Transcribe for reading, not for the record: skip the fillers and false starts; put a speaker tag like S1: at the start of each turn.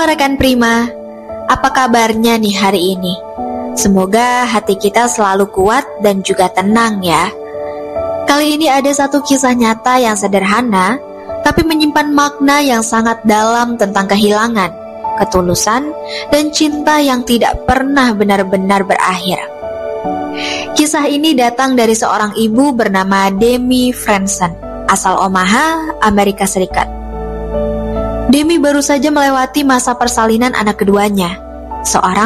S1: rekan Prima, apa kabarnya nih hari ini? Semoga hati kita selalu kuat dan juga tenang ya. Kali ini ada satu kisah nyata yang sederhana, tapi menyimpan makna yang sangat dalam tentang kehilangan, ketulusan, dan cinta yang tidak pernah benar-benar berakhir. Kisah ini datang dari seorang ibu bernama Demi Franson, asal Omaha, Amerika Serikat. Demi baru saja melewati masa persalinan anak keduanya, seorang